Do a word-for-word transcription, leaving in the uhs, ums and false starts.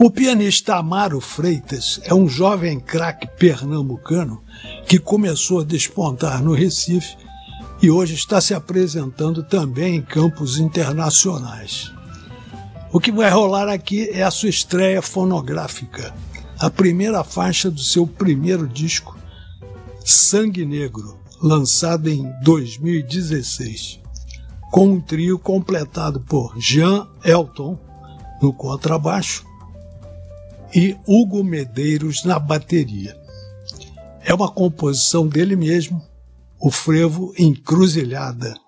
O pianista Amaro Freitas é um jovem craque pernambucano que começou a despontar no Recife e hoje está se apresentando também em campos internacionais. O que vai rolar aqui é a sua estreia fonográfica, a primeira faixa do seu primeiro disco, Sangue Negro, lançado em dois mil e dezesseis, com um trio completado por Jean Elton no contrabaixo e Hugo Medeiros na bateria. É uma composição dele mesmo, o frevo Encruzilhada.